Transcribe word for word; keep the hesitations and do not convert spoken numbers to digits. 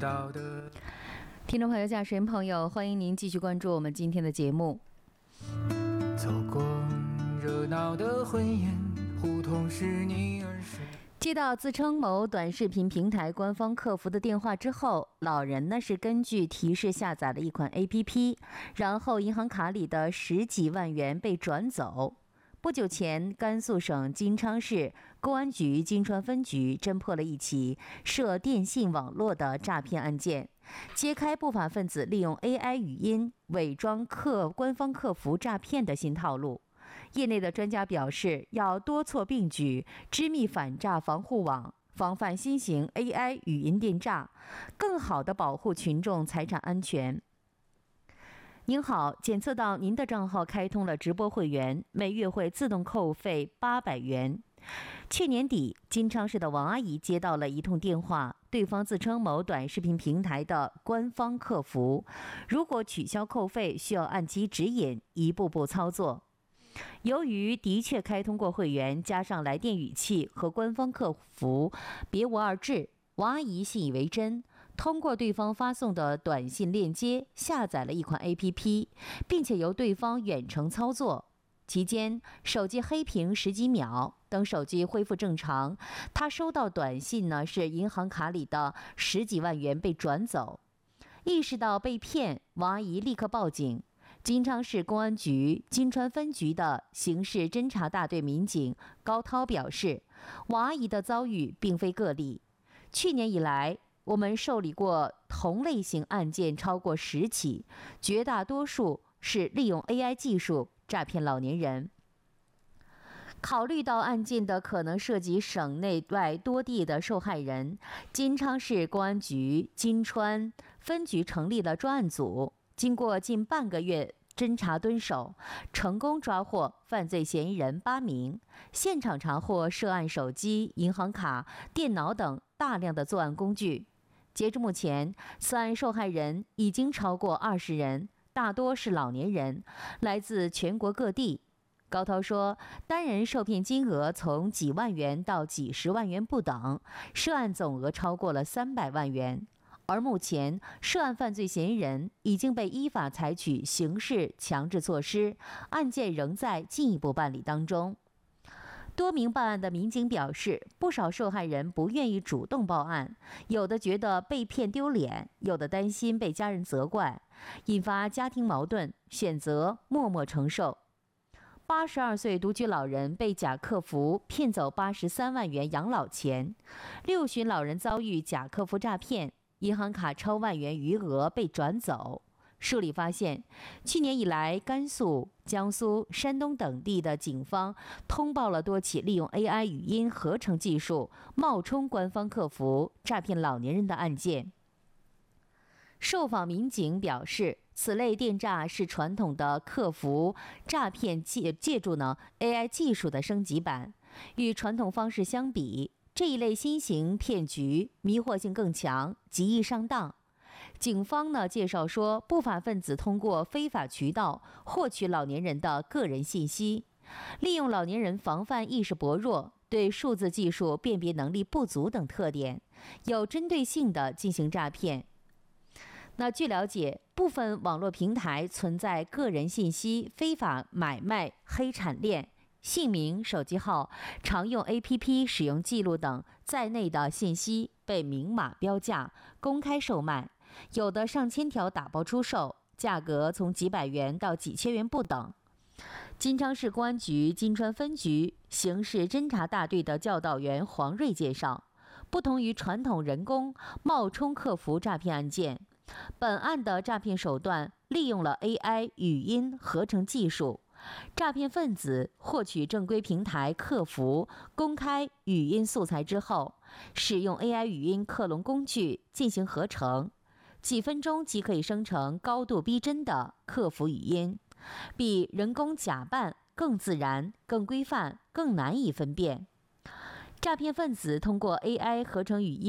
道的。 听众朋友、驾驶员朋友，欢迎您继续关注我们今天的节目。 走过热闹的婚宴，胡同是你儿时。 接到自称某短视频平台官方客服的电话之后，老人呢是根据提示下载了一款 A P P， 然后银行卡里的十几万元被转走。不久前，甘肃省金昌市公安局金川分局侦破了一起涉电信网络的诈骗案件，揭开不法分子利用 A I 语音伪装客官方客服诈骗的新套路。业内的专家表示，要多措并举，织密反诈防护网，防范新型 A I 语音电诈，更好地保护群众财产安全。您好，检测到您的账号开通了直播会员，每月会自动扣费八百元。去年底，金昌市的王阿姨接到了一通电话，对方自称某短视频平台的官方客服，如果取消扣费，需要按其指引一步步操作。由于的确开通过会员，加上来电语气和官方客服别无二致，王阿姨信以为真，通过对方发送的短信链接下载了一款 A P P， 并且由对方远程操作。期间，手机黑屏十几秒，等手机恢复正常，她收到短信呢是银行卡里的十几万元被转走。意识到被骗，王阿姨立刻报警。金昌市公安局金川分局的刑事侦查大队民警高涛表示，王阿姨的遭遇并非个例。去年以来，我们受理过同类型案件超过十起，绝大多数是利用 A I 技术诈骗老年人。考虑到案件的可能涉及省内外多地的受害人，金昌市公安局金川分局成立了专案组，经过近半个月侦查蹲守，成功抓获犯罪嫌疑人八名，现场查获涉案手机、银行卡、电脑等大量的作案工具。截至目前，此案受害人已经超过二十人，大多是老年人，来自全国各地。高涛说，单人受骗金额从几万元到几十万元不等，涉案总额超过了三百万元。而目前，涉案犯罪嫌疑人已经被依法采取刑事强制措施，案件仍在进一步办理当中。多名办案的民警表示，不少受害人不愿意主动报案，有的觉得被骗丢脸，有的担心被家人责怪，引发家庭矛盾，选择默默承受。八十二岁独居老人被假客服骗走八十三万元养老钱，六旬老人遭遇假客服诈骗，银行卡超万元余额被转走。梳理发现，去年以来，甘肃、江苏、山东等地的警方通报了多起利用 A I 语音合成技术冒充官方客服诈骗老年人的案件。受访民警表示，此类电诈是传统的客服诈骗借借助呢 A I 技术的升级版，与传统方式相比，这一类新型骗局迷惑性更强，极易上当。警方呢介绍说，不法分子通过非法渠道获取老年人的个人信息，利用老年人防范意识薄弱、对数字技术辨别能力不足等特点，有针对性地进行诈骗。那据了解，部分网络平台存在个人信息非法买卖黑产链，姓名、手机号、常用 A P P 使用记录等在内的信息被明码标价公开售卖，有的上千条打包出售，价格从几百元到几千元不等。金昌市公安局金川分局刑事侦查大队的教导员黄瑞介绍，不同于传统人工冒充客服诈骗案件，本案的诈骗手段利用了 A I 语音合成技术，诈骗分子获取正规平台客服公开语音素材之后，使用 A I 语音克隆工具进行合成，几分钟即可以生成高度逼真的客服语音，比人工假扮更自然、更规范、更难以分辨。诈骗分子通过 A I 合成语音